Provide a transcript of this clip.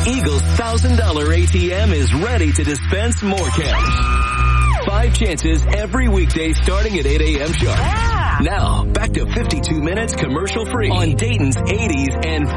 Eagle's $1,000 ATM is ready to dispense more cash. 5 chances every weekday starting at 8 a.m. sharp. Yeah. Now, back to 52 minutes commercial free on Dayton's 80s and